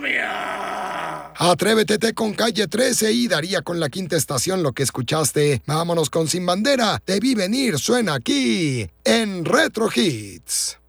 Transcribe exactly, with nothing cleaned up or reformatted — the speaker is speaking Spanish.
momia. Atrévete con Calle trece y Daría con la quinta estación. Lo que escuchaste, vámonos con Sin Bandera. Debí venir, suena aquí en Retro Hits.